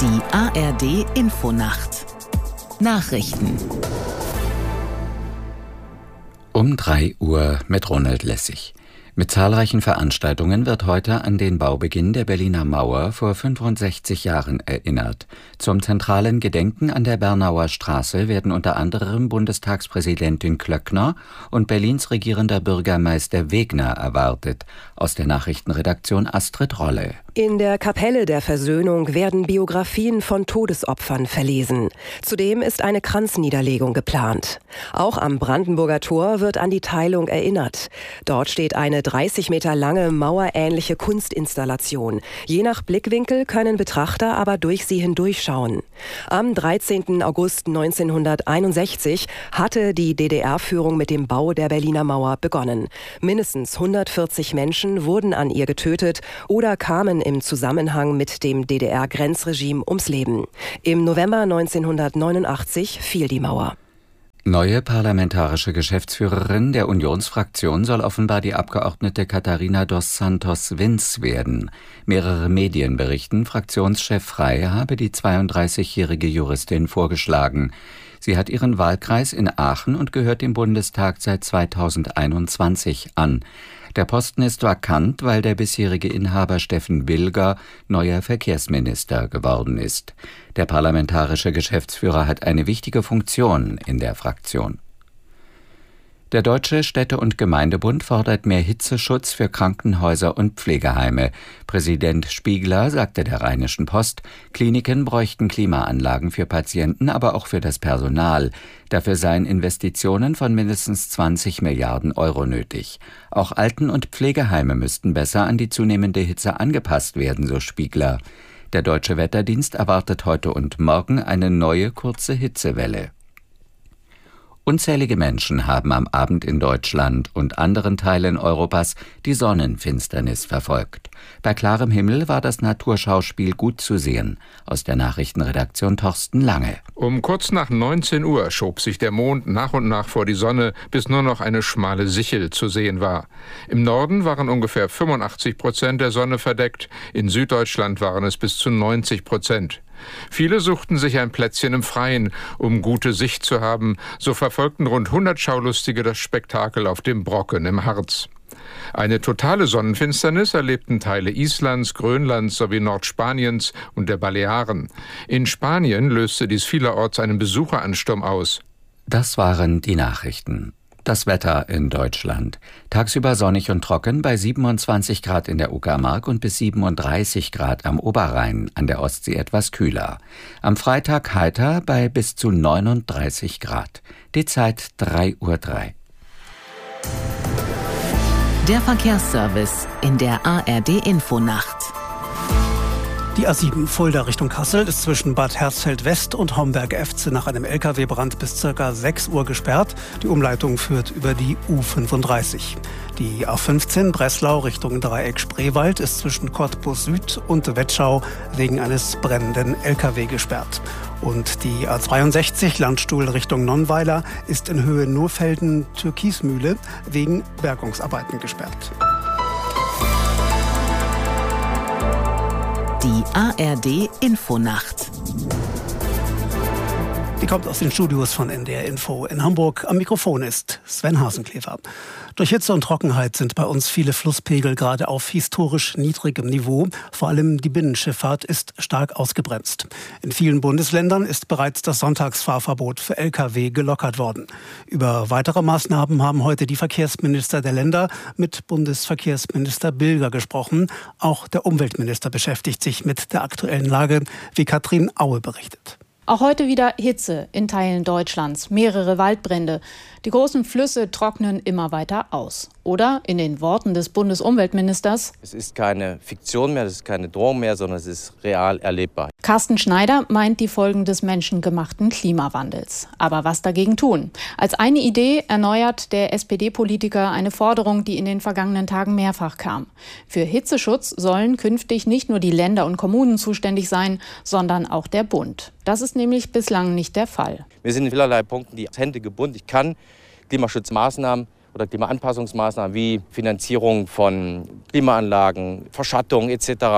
Die ARD Infonacht Nachrichten Um 3 Uhr mit Ronald Lessig. Mit zahlreichen Veranstaltungen wird heute an den Baubeginn der Berliner Mauer vor 65 Jahren erinnert. Zum zentralen Gedenken an der Bernauer Straße werden unter anderem Bundestagspräsidentin Klöckner und Berlins regierender Bürgermeister Wegner erwartet. Aus der Nachrichtenredaktion Astrid Rolle. In der Kapelle der Versöhnung werden Biografien von Todesopfern verlesen. Zudem ist eine Kranzniederlegung geplant. Auch am Brandenburger Tor wird an die Teilung erinnert. Dort steht eine 30 Meter lange mauerähnliche Kunstinstallation. Je nach Blickwinkel können Betrachter aber durch sie hindurchschauen. Am 13. August 1961 hatte die DDR-Führung mit dem Bau der Berliner Mauer begonnen. Mindestens 140 Menschen wurden an ihr getötet oder kamen im Zusammenhang mit dem DDR-Grenzregime ums Leben. Im November 1989 fiel die Mauer. Neue parlamentarische Geschäftsführerin der Unionsfraktion soll offenbar die Abgeordnete Catarina dos Santos Vins werden. Mehrere Medien berichten, Fraktionschef Frey habe die 32-jährige Juristin vorgeschlagen. Sie hat ihren Wahlkreis in Aachen und gehört dem Bundestag seit 2021 an. Der Posten ist vakant, weil der bisherige Inhaber Steffen Wilger neuer Verkehrsminister geworden ist. Der parlamentarische Geschäftsführer hat eine wichtige Funktion in der Fraktion. Der Deutsche Städte- und Gemeindebund fordert mehr Hitzeschutz für Krankenhäuser und Pflegeheime. Präsident Spiegler sagte der Rheinischen Post, Kliniken bräuchten Klimaanlagen für Patienten, aber auch für das Personal. Dafür seien Investitionen von mindestens 20 Milliarden Euro nötig. Auch Alten- und Pflegeheime müssten besser an die zunehmende Hitze angepasst werden, so Spiegler. Der Deutsche Wetterdienst erwartet heute und morgen eine neue kurze Hitzewelle. Unzählige Menschen haben am Abend in Deutschland und anderen Teilen Europas die Sonnenfinsternis verfolgt. Bei klarem Himmel war das Naturschauspiel gut zu sehen. Aus der Nachrichtenredaktion Thorsten Lange. Um kurz nach 19 Uhr schob sich der Mond nach und nach vor die Sonne, bis nur noch eine schmale Sichel zu sehen war. Im Norden waren ungefähr 85% der Sonne verdeckt, in Süddeutschland waren es bis zu 90%. Viele suchten sich ein Plätzchen im Freien, um gute Sicht zu haben. So verfolgten rund 100 Schaulustige das Spektakel auf dem Brocken im Harz. Eine totale Sonnenfinsternis erlebten Teile Islands, Grönlands sowie Nordspaniens und der Balearen. In Spanien löste dies vielerorts einen Besucheransturm aus. Das waren die Nachrichten. Das Wetter in Deutschland. Tagsüber sonnig und trocken bei 27 Grad in der Uckermark und bis 37 Grad am Oberrhein, an der Ostsee etwas kühler. Am Freitag heiter bei bis zu 39 Grad. Die Zeit 3:03 Uhr. Der Verkehrsservice in der ARD Infonacht. Die A7 Fulda Richtung Kassel ist zwischen Bad Hersfeld-West und Homberg-Efze nach einem Lkw-Brand bis ca. 6 Uhr gesperrt. Die Umleitung führt über die U35. Die A15 Breslau Richtung Dreieck Spreewald ist zwischen Cottbus Süd und Wetschau wegen eines brennenden Lkw gesperrt. Und die A62 Landstuhl Richtung Nonnweiler ist in Höhe Nurfelden-Türkismühle wegen Bergungsarbeiten gesperrt. Die ARD Infonacht. Die kommt aus den Studios von NDR Info in Hamburg. Am Mikrofon ist Sven Hasenklever. Durch Hitze und Trockenheit sind bei uns viele Flusspegel gerade auf historisch niedrigem Niveau. Vor allem die Binnenschifffahrt ist stark ausgebremst. In vielen Bundesländern ist bereits das Sonntagsfahrverbot für Lkw gelockert worden. Über weitere Maßnahmen haben heute die Verkehrsminister der Länder mit Bundesverkehrsminister Bilger gesprochen. Auch der Umweltminister beschäftigt sich mit der aktuellen Lage, wie Katrin Aue berichtet. Auch heute wieder Hitze in Teilen Deutschlands, mehrere Waldbrände. Die großen Flüsse trocknen immer weiter aus. Oder in den Worten des Bundesumweltministers: Es ist keine Fiktion mehr, es ist keine Drohung mehr, sondern es ist real erlebbar. Carsten Schneider meint die Folgen des menschengemachten Klimawandels. Aber was dagegen tun? Als eine Idee erneuert der SPD-Politiker eine Forderung, die in den vergangenen Tagen mehrfach kam. Für Hitzeschutz sollen künftig nicht nur die Länder und Kommunen zuständig sein, sondern auch der Bund. Das ist nämlich bislang nicht der Fall. Wir sind in vielerlei Punkten die Hände gebunden. Ich kann Klimaschutzmaßnahmen oder Klimaanpassungsmaßnahmen wie Finanzierung von Klimaanlagen, Verschattung etc.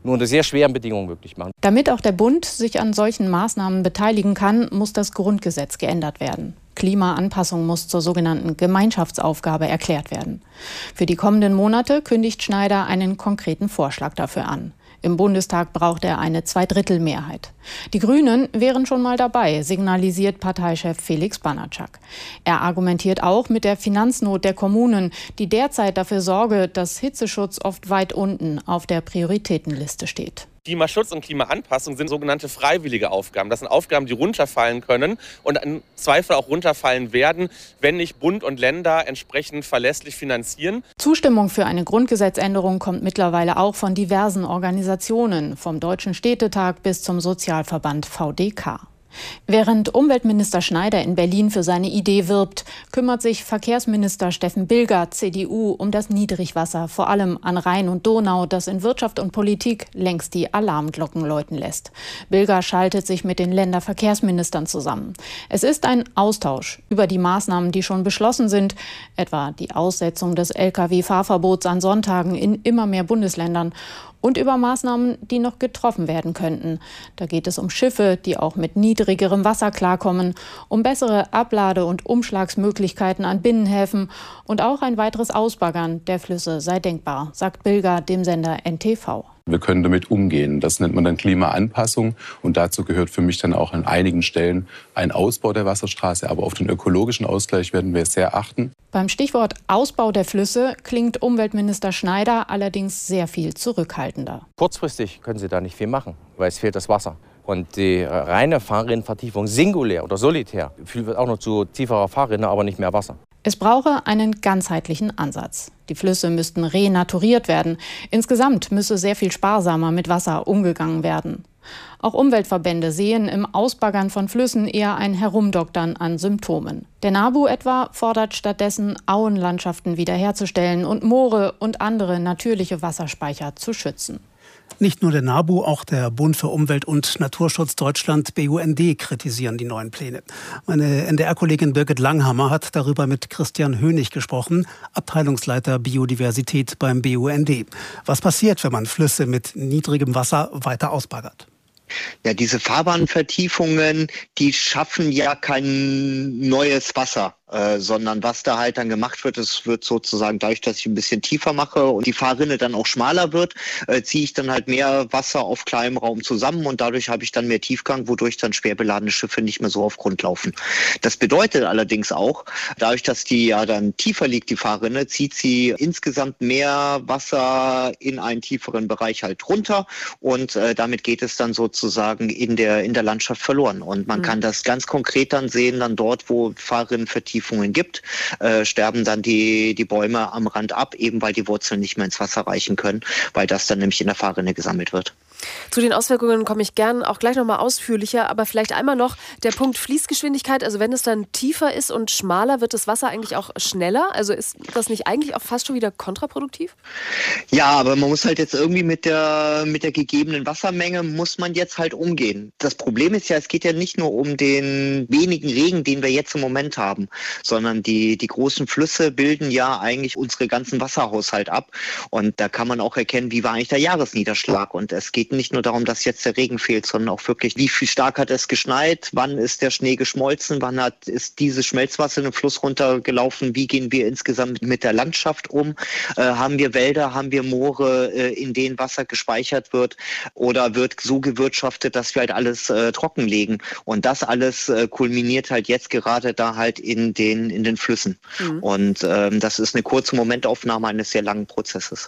nur unter sehr schweren Bedingungen möglich machen. Damit auch der Bund sich an solchen Maßnahmen beteiligen kann, muss das Grundgesetz geändert werden. Klimaanpassung muss zur sogenannten Gemeinschaftsaufgabe erklärt werden. Für die kommenden Monate kündigt Schneider einen konkreten Vorschlag dafür an. Im Bundestag braucht er eine Zweidrittelmehrheit. Die Grünen wären schon mal dabei, signalisiert Parteichef Felix Banatschak. Er argumentiert auch mit der Finanznot der Kommunen, die derzeit dafür sorge, dass Hitzeschutz oft weit unten auf der Prioritätenliste steht. Klimaschutz und Klimaanpassung sind sogenannte freiwillige Aufgaben. Das sind Aufgaben, die runterfallen können und im Zweifel auch runterfallen werden, wenn nicht Bund und Länder entsprechend verlässlich finanzieren. Zustimmung für eine Grundgesetzänderung kommt mittlerweile auch von diversen Organisationen, vom Deutschen Städtetag bis zum Sozialverband VDK. Während Umweltminister Schneider in Berlin für seine Idee wirbt, kümmert sich Verkehrsminister Steffen Bilger, CDU, um das Niedrigwasser, vor allem an Rhein und Donau, das in Wirtschaft und Politik längst die Alarmglocken läuten lässt. Bilger schaltet sich mit den Länderverkehrsministern zusammen. Es ist ein Austausch über die Maßnahmen, die schon beschlossen sind, etwa die Aussetzung des Lkw-Fahrverbots an Sonntagen in immer mehr Bundesländern, und über Maßnahmen, die noch getroffen werden könnten. Da geht es um Schiffe, die auch mit niedrigerem Wasser klarkommen, um bessere Ablade- und Umschlagsmöglichkeiten an Binnenhäfen und auch ein weiteres Ausbaggern der Flüsse sei denkbar, sagt Bilger dem Sender NTV. Wir können damit umgehen. Das nennt man dann Klimaanpassung. Und dazu gehört für mich dann auch an einigen Stellen ein Ausbau der Wasserstraße. Aber auf den ökologischen Ausgleich werden wir sehr achten. Beim Stichwort Ausbau der Flüsse klingt Umweltminister Schneider allerdings sehr viel zurückhaltender. Kurzfristig können Sie da nicht viel machen, weil es fehlt das Wasser. Und die reine Fahrrinnenvertiefung singulär oder solitär führt auch noch zu tieferer Fahrrinne, aber nicht mehr Wasser. Es brauche einen ganzheitlichen Ansatz. Die Flüsse müssten renaturiert werden. Insgesamt müsse sehr viel sparsamer mit Wasser umgegangen werden. Auch Umweltverbände sehen im Ausbaggern von Flüssen eher ein Herumdoktern an Symptomen. Der NABU etwa fordert stattdessen, Auenlandschaften wiederherzustellen und Moore und andere natürliche Wasserspeicher zu schützen. Nicht nur der NABU, auch der Bund für Umwelt und Naturschutz Deutschland, BUND, kritisieren die neuen Pläne. Meine NDR-Kollegin Birgit Langhammer hat darüber mit Christian Hönig gesprochen, Abteilungsleiter Biodiversität beim BUND. Was passiert, wenn man Flüsse mit niedrigem Wasser weiter ausbaggert? Ja, diese Fahrbahnvertiefungen, die schaffen ja kein neues Wasser. Sondern was da halt dann gemacht wird, es wird sozusagen dadurch, dass ich ein bisschen tiefer mache und die Fahrrinne dann auch schmaler wird, ziehe ich dann halt mehr Wasser auf kleinem Raum zusammen und dadurch habe ich dann mehr Tiefgang, wodurch dann schwer beladene Schiffe nicht mehr so auf Grund laufen. Das bedeutet allerdings auch, dadurch, dass die ja dann tiefer liegt, die Fahrrinne, zieht sie insgesamt mehr Wasser in einen tieferen Bereich halt runter und damit geht es dann sozusagen in der Landschaft verloren. Und man kann das ganz konkret dann sehen, dann dort, wo Fahrrinnenvertiefungen gibt, sterben dann die Bäume am Rand ab, eben weil die Wurzeln nicht mehr ins Wasser reichen können, weil das dann nämlich in der Fahrrinne gesammelt wird. Zu den Auswirkungen komme ich gern auch gleich nochmal ausführlicher, aber vielleicht einmal noch der Punkt Fließgeschwindigkeit. Also wenn es dann tiefer ist und schmaler, wird das Wasser eigentlich auch schneller? Also ist das nicht eigentlich auch fast schon wieder kontraproduktiv? Ja, aber man muss halt jetzt irgendwie mit der gegebenen Wassermenge muss man jetzt halt umgehen. Das Problem ist ja, es geht ja nicht nur um den wenigen Regen, den wir jetzt im Moment haben, sondern die großen Flüsse bilden ja eigentlich unsere ganzen Wasserhaushalt ab. Und da kann man auch erkennen, wie war eigentlich der Jahresniederschlag. Und es geht nicht nur darum, dass jetzt der Regen fehlt, sondern auch wirklich, wie viel stark hat es geschneit, wann ist der Schnee geschmolzen, ist dieses Schmelzwasser in den Fluss runtergelaufen, wie gehen wir insgesamt mit der Landschaft um, haben wir Wälder, haben wir Moore, in denen Wasser gespeichert wird oder wird so gewirtschaftet, dass wir halt alles trockenlegen. Und das alles kulminiert halt jetzt gerade da halt in den Flüssen. Und das ist eine kurze Momentaufnahme eines sehr langen Prozesses.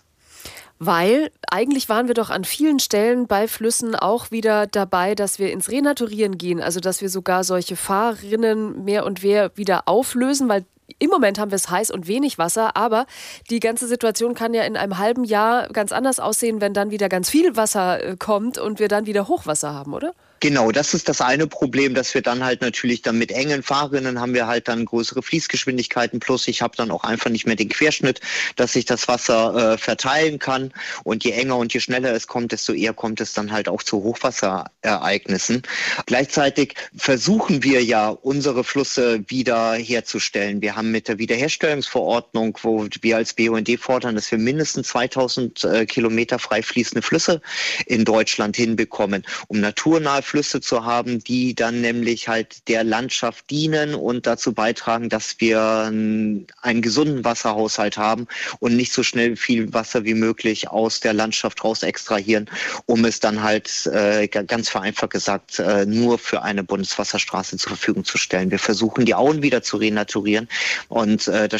Weil eigentlich waren wir doch an vielen Stellen bei Flüssen auch wieder dabei, dass wir ins Renaturieren gehen, also dass wir sogar solche Fahrrinnen mehr und mehr wieder auflösen, weil im Moment haben wir es heiß und wenig Wasser, aber die ganze Situation kann ja in einem halben Jahr ganz anders aussehen, wenn dann wieder ganz viel Wasser kommt und wir dann wieder Hochwasser haben, oder? Genau, das ist das eine Problem, dass wir dann halt natürlich dann mit engen Fahrrinnen haben wir halt dann größere Fließgeschwindigkeiten, plus ich habe dann auch einfach nicht mehr den Querschnitt, dass ich das Wasser verteilen kann, und je enger und je schneller es kommt, desto eher kommt es dann halt auch zu Hochwasserereignissen. Gleichzeitig versuchen wir ja, unsere Flüsse wieder herzustellen. Wir haben mit der Wiederherstellungsverordnung, wo wir als BUND fordern, dass wir mindestens 2000 Kilometer frei fließende Flüsse in Deutschland hinbekommen, um naturnahe Flüsse zu haben, die dann nämlich halt der Landschaft dienen und dazu beitragen, dass wir einen gesunden Wasserhaushalt haben und nicht so schnell viel Wasser wie möglich aus der Landschaft raus extrahieren, um es dann halt ganz vereinfacht gesagt nur für eine Bundeswasserstraße zur Verfügung zu stellen. Wir versuchen, die Auen wieder zu renaturieren, und da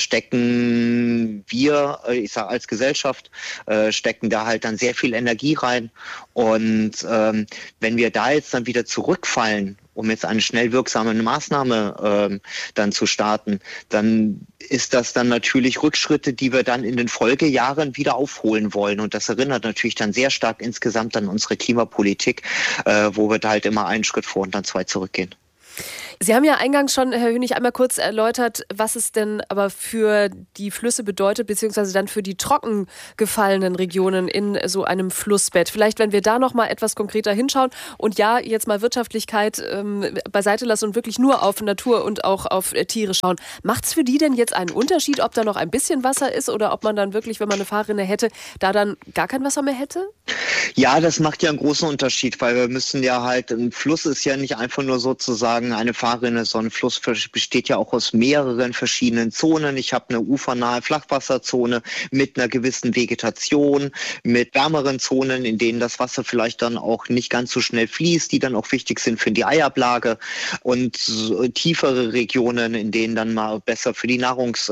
stecken wir, ich sage als Gesellschaft, stecken da halt dann sehr viel Energie rein, und wenn wir da jetzt dann wieder zurückfallen, um jetzt eine schnell wirksame Maßnahme dann zu starten, dann ist das dann natürlich Rückschritte, die wir dann in den Folgejahren wieder aufholen wollen. Und das erinnert natürlich dann sehr stark insgesamt an unsere Klimapolitik, wo wir da halt immer einen Schritt vor und dann 2 zurückgehen. Sie haben ja eingangs schon, Herr Hönig, einmal kurz erläutert, was es denn aber für die Flüsse bedeutet, beziehungsweise dann für die trocken gefallenen Regionen in so einem Flussbett. Vielleicht, wenn wir da noch mal etwas konkreter hinschauen und ja, jetzt mal Wirtschaftlichkeit beiseite lassen und wirklich nur auf Natur und auch auf Tiere schauen. Macht es für die denn jetzt einen Unterschied, ob da noch ein bisschen Wasser ist oder ob man dann wirklich, wenn man eine Fahrrinne hätte, da dann gar kein Wasser mehr hätte? Ja, das macht ja einen großen Unterschied, weil wir müssen ja halt, ein Fluss ist ja nicht einfach nur sozusagen eine Fahrrinne, sondern ein Fluss besteht ja auch aus mehreren verschiedenen Zonen. Ich habe eine ufernahe Flachwasserzone mit einer gewissen Vegetation, mit wärmeren Zonen, in denen das Wasser vielleicht dann auch nicht ganz so schnell fließt, die dann auch wichtig sind für die Eiablage, und tiefere Regionen, in denen dann mal besser für die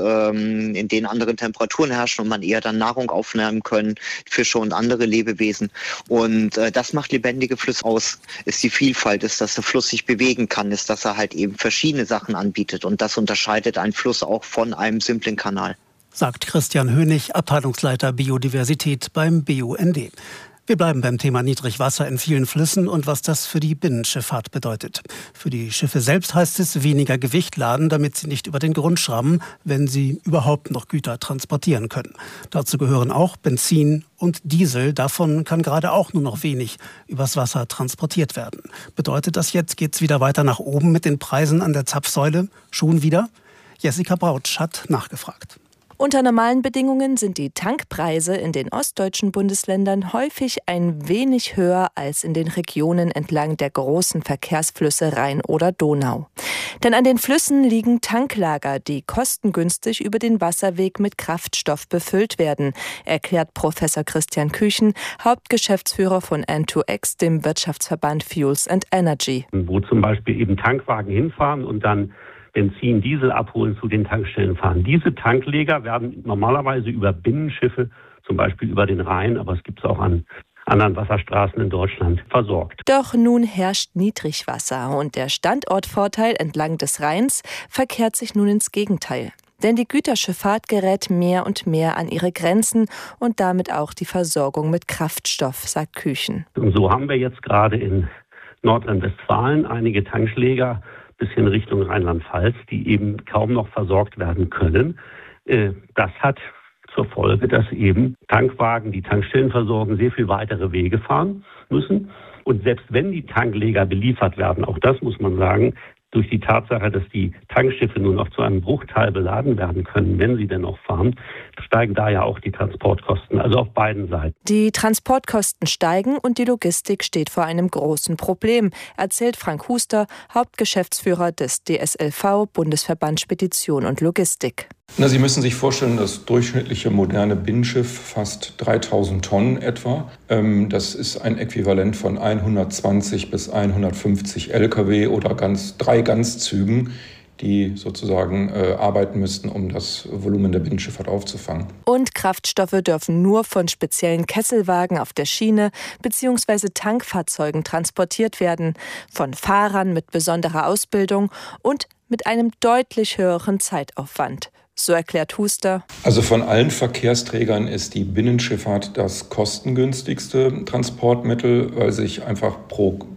in denen andere Temperaturen herrschen und man eher dann Nahrung aufnehmen können, Fische und andere Lebewesen. Und das macht lebendige Flüsse aus, ist die Vielfalt, ist, dass der Fluss sich bewegen kann, ist, dass er halt eben verschiedene Sachen anbietet, und das unterscheidet einen Fluss auch von einem simplen Kanal. Sagt Christian Hönig, Abteilungsleiter Biodiversität beim BUND. Wir bleiben beim Thema Niedrigwasser in vielen Flüssen und was das für die Binnenschifffahrt bedeutet. Für die Schiffe selbst heißt es weniger Gewicht laden, damit sie nicht über den Grund schrammen, wenn sie überhaupt noch Güter transportieren können. Dazu gehören auch Benzin und Diesel. Davon kann gerade auch nur noch wenig übers Wasser transportiert werden. Bedeutet das jetzt, geht's wieder weiter nach oben mit den Preisen an der Zapfsäule? Schon wieder? Jessica Brautsch hat nachgefragt. Unter normalen Bedingungen sind die Tankpreise in den ostdeutschen Bundesländern häufig ein wenig höher als in den Regionen entlang der großen Verkehrsflüsse Rhein oder Donau. Denn an den Flüssen liegen Tanklager, die kostengünstig über den Wasserweg mit Kraftstoff befüllt werden, erklärt Professor Christian Küchen, Hauptgeschäftsführer von N2X, dem Wirtschaftsverband Fuels and Energy. Wo zum Beispiel eben Tankwagen hinfahren und dann Benzin, Diesel abholen, zu den Tankstellen fahren. Diese Tankleger werden normalerweise über Binnenschiffe, zum Beispiel über den Rhein, aber es gibt es auch an anderen Wasserstraßen in Deutschland, versorgt. Doch nun herrscht Niedrigwasser und der Standortvorteil entlang des Rheins verkehrt sich nun ins Gegenteil. Denn die Güterschifffahrt gerät mehr und mehr an ihre Grenzen und damit auch die Versorgung mit Kraftstoff, sagt Küchen. Und so haben wir jetzt gerade in Nordrhein-Westfalen einige Tankschläger bis hin Richtung Rheinland-Pfalz, die eben kaum noch versorgt werden können. Das hat zur Folge, dass eben Tankwagen, die Tankstellen versorgen, sehr viel weitere Wege fahren müssen. Und selbst wenn die Tankleger beliefert werden, auch das muss man sagen, durch die Tatsache, dass die Tankschiffe nur noch zu einem Bruchteil beladen werden können, wenn sie denn noch fahren, steigen da ja auch die Transportkosten, also auf beiden Seiten. Die Transportkosten steigen und die Logistik steht vor einem großen Problem, erzählt Frank Huster, Hauptgeschäftsführer des DSLV, Bundesverband Spedition und Logistik. Sie müssen sich vorstellen, das durchschnittliche moderne Binnenschiff fast 3000 Tonnen etwa. Das ist ein Äquivalent von 120 bis 150 Lkw oder 3 Ganzzügen, die sozusagen arbeiten müssten, um das Volumen der Binnenschifffahrt aufzufangen. Und Kraftstoffe dürfen nur von speziellen Kesselwagen auf der Schiene bzw. Tankfahrzeugen transportiert werden, von Fahrern mit besonderer Ausbildung und mit einem deutlich höheren Zeitaufwand. So erklärt Huster. Also von allen Verkehrsträgern ist die Binnenschifffahrt das kostengünstigste Transportmittel, weil sich einfach pro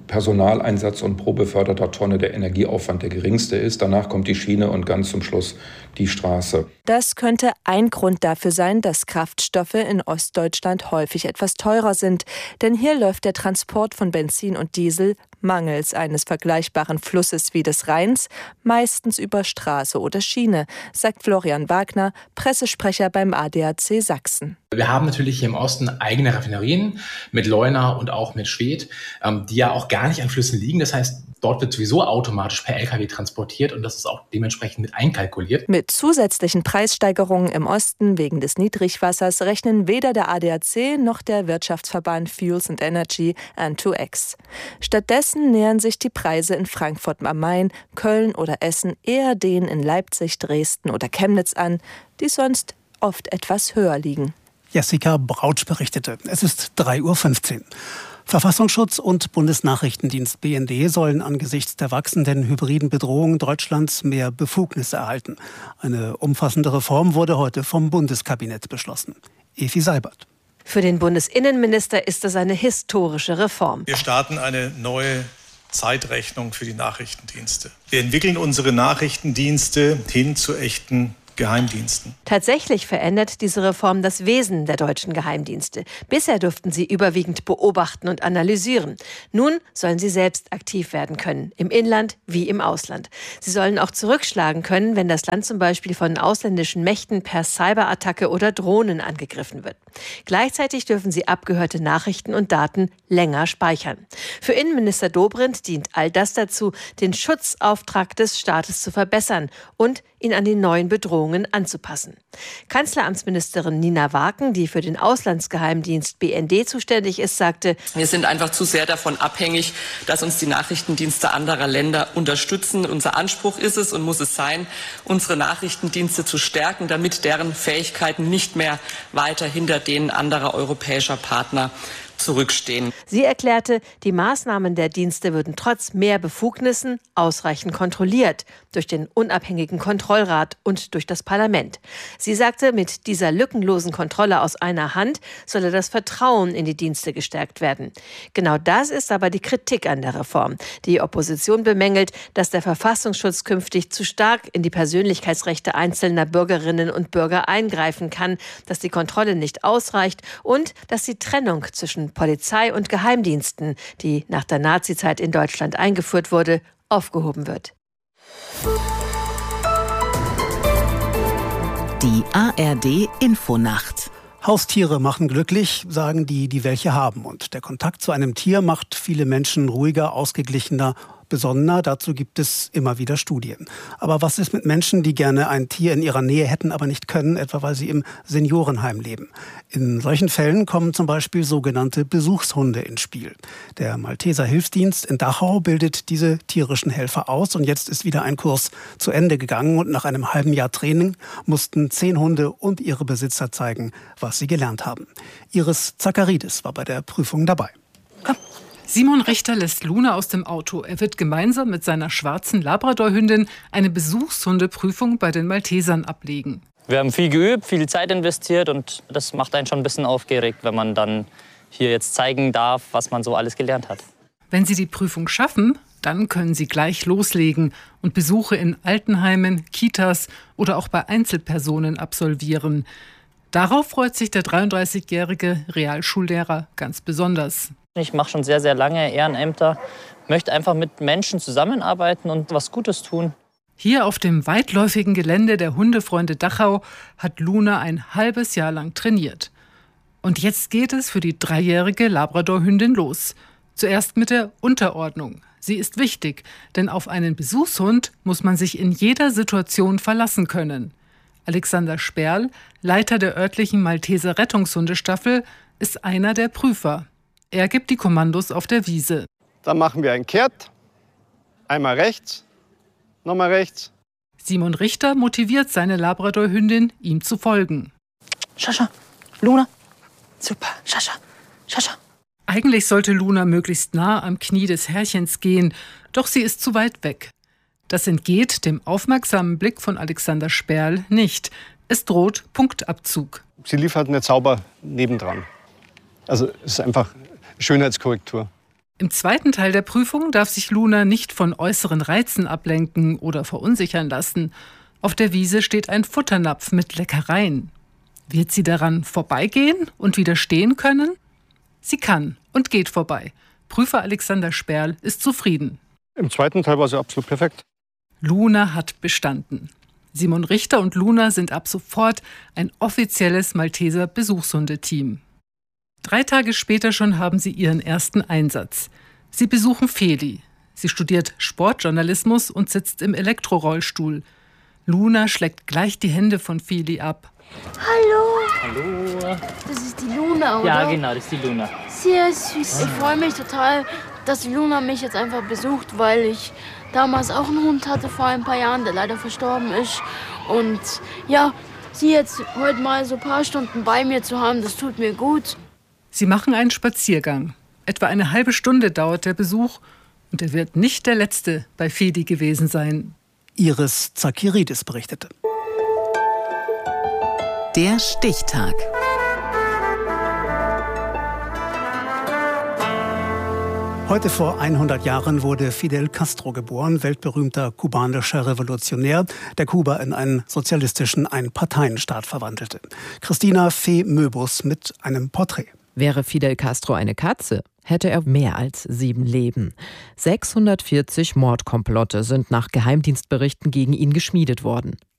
Personaleinsatz und pro beförderter Tonne der Energieaufwand der geringste ist. Danach kommt die Schiene und ganz zum Schluss die Straße. Das könnte ein Grund dafür sein, dass Kraftstoffe in Ostdeutschland häufig etwas teurer sind. Denn hier läuft der Transport von Benzin und Diesel mangels eines vergleichbaren Flusses wie des Rheins meistens über Straße oder Schiene, sagt Florian Wagner, Pressesprecher beim ADAC Sachsen. Wir haben natürlich hier im Osten eigene Raffinerien mit Leuna und auch mit Schwedt, die ja auch gar nicht an Flüssen liegen. Das heißt, dort wird sowieso automatisch per Lkw transportiert und das ist auch dementsprechend mit einkalkuliert. Mit zusätzlichen Preissteigerungen im Osten wegen des Niedrigwassers rechnen weder der ADAC noch der Wirtschaftsverband Fuels and Energy N2X. Stattdessen nähern sich die Preise in Frankfurt am Main, Köln oder Essen eher denen in Leipzig, Dresden oder Chemnitz an, die sonst oft etwas höher liegen. Jessica Brautsch berichtete. Es ist 3:15 Uhr. Verfassungsschutz und Bundesnachrichtendienst BND sollen angesichts der wachsenden hybriden Bedrohung Deutschlands mehr Befugnisse erhalten. Eine umfassende Reform wurde heute vom Bundeskabinett beschlossen. Evi Seibert. Für den Bundesinnenminister ist es eine historische Reform. Wir starten eine neue Zeitrechnung für die Nachrichtendienste. Wir entwickeln unsere Nachrichtendienste hin zu echten Geheimdiensten. Tatsächlich verändert diese Reform das Wesen der deutschen Geheimdienste. Bisher durften sie überwiegend beobachten und analysieren. Nun sollen sie selbst aktiv werden können, im Inland wie im Ausland. Sie sollen auch zurückschlagen können, wenn das Land zum Beispiel von ausländischen Mächten per Cyberattacke oder Drohnen angegriffen wird. Gleichzeitig dürfen sie abgehörte Nachrichten und Daten länger speichern. Für Innenminister Dobrindt dient all das dazu, den Schutzauftrag des Staates zu verbessern und ihn an die neuen Bedrohungen anzupassen. Kanzleramtsministerin Nina Waken, die für den Auslandsgeheimdienst BND zuständig ist, sagte: Wir sind einfach zu sehr davon abhängig, dass uns die Nachrichtendienste anderer Länder unterstützen. Unser Anspruch ist es und muss es sein, unsere Nachrichtendienste zu stärken, damit deren Fähigkeiten nicht mehr weiter hinter denen anderer europäischer Partner zurückstehen. Sie erklärte, die Maßnahmen der Dienste würden trotz mehr Befugnissen ausreichend kontrolliert, durch den unabhängigen Kontrollrat und durch das Parlament. Sie sagte, mit dieser lückenlosen Kontrolle aus einer Hand solle das Vertrauen in die Dienste gestärkt werden. Genau das ist aber die Kritik an der Reform. Die Opposition bemängelt, dass der Verfassungsschutz künftig zu stark in die Persönlichkeitsrechte einzelner Bürgerinnen und Bürger eingreifen kann, dass die Kontrolle nicht ausreicht und dass die Trennung zwischen Polizei und Geheimdiensten, die nach der Nazizeit in Deutschland eingeführt wurde, aufgehoben wird. Die ARD Infonacht. Haustiere machen glücklich, sagen die, die welche haben. Und der Kontakt zu einem Tier macht viele Menschen ruhiger, ausgeglichener, besonnener. Dazu gibt es immer wieder Studien. Aber was ist mit Menschen, die gerne ein Tier in ihrer Nähe hätten, aber nicht können, etwa weil sie im Seniorenheim leben? In solchen Fällen kommen zum Beispiel sogenannte Besuchshunde ins Spiel. Der Malteser Hilfsdienst in Dachau bildet diese tierischen Helfer aus. Und jetzt ist wieder ein Kurs zu Ende gegangen. Und nach einem halben Jahr Training mussten 10 Hunde und ihre Besitzer zeigen, was sie gelernt haben. Iris Zakaridis war bei der Prüfung dabei. Komm. Simon Richter lässt Luna aus dem Auto. Er wird gemeinsam mit seiner schwarzen Labradorhündin eine Besuchshundeprüfung bei den Maltesern ablegen. Wir haben viel geübt, viel Zeit investiert und das macht einen schon ein bisschen aufgeregt, wenn man dann hier jetzt zeigen darf, was man so alles gelernt hat. Wenn Sie die Prüfung schaffen, dann können Sie gleich loslegen und Besuche in Altenheimen, Kitas oder auch bei Einzelpersonen absolvieren. Darauf freut sich der 33-jährige Realschullehrer ganz besonders. Ich mache schon sehr, sehr lange Ehrenämter, möchte einfach mit Menschen zusammenarbeiten und was Gutes tun. Hier auf dem weitläufigen Gelände der Hundefreunde Dachau hat Luna ein halbes Jahr lang trainiert. Und jetzt geht es für die 3-jährige Labradorhündin los. Zuerst mit der Unterordnung. Sie ist wichtig, denn auf einen Besuchshund muss man sich in jeder Situation verlassen können. Alexander Sperl, Leiter der örtlichen Malteser Rettungshundestaffel, ist einer der Prüfer. Er gibt die Kommandos auf der Wiese. Dann machen wir ein Kehrt, einmal rechts, nochmal rechts. Simon Richter motiviert seine Labradorhündin, ihm zu folgen. Sascha, Luna, super, Sascha, Sascha. Eigentlich sollte Luna möglichst nah am Knie des Herrchens gehen, doch sie ist zu weit weg. Das entgeht dem aufmerksamen Blick von Alexander Sperl nicht. Es droht Punktabzug. Sie lief halt nicht sauber nebendran. Also es ist einfach Schönheitskorrektur. Im zweiten Teil der Prüfung darf sich Luna nicht von äußeren Reizen ablenken oder verunsichern lassen. Auf der Wiese steht ein Futternapf mit Leckereien. Wird sie daran vorbeigehen und widerstehen können? Sie kann und geht vorbei. Prüfer Alexander Sperl ist zufrieden. Im zweiten Teil war sie absolut perfekt. Luna hat bestanden. Simon Richter und Luna sind ab sofort ein offizielles Malteser Besuchshundeteam. 3 Tage später schon haben sie ihren ersten Einsatz. Sie besuchen Feli. Sie studiert Sportjournalismus und sitzt im Elektrorollstuhl. Luna schlägt gleich die Hände von Feli ab. Hallo. Hallo. Das ist die Luna, oder? Ja, genau, das ist die Luna. Sehr süß. Ich freue mich total, dass die Luna mich jetzt einfach besucht, weil ich damals auch einen Hund hatte vor ein paar Jahren, der leider verstorben ist. Und ja, sie jetzt heute mal so ein paar Stunden bei mir zu haben, das tut mir gut. Sie machen einen Spaziergang. Etwa eine halbe Stunde dauert der Besuch und er wird nicht der letzte bei Feli gewesen sein. Iris Zakiridis berichtete. Der Stichtag. Heute vor 100 Jahren wurde Fidel Castro geboren, weltberühmter kubanischer Revolutionär, der Kuba in einen sozialistischen Einparteienstaat verwandelte. Christina Fee-Möbus mit einem Porträt. Wäre Fidel Castro eine Katze, hätte er mehr als 7 Leben. 640 Mordkomplotte sind nach Geheimdienstberichten gegen ihn geschmiedet worden.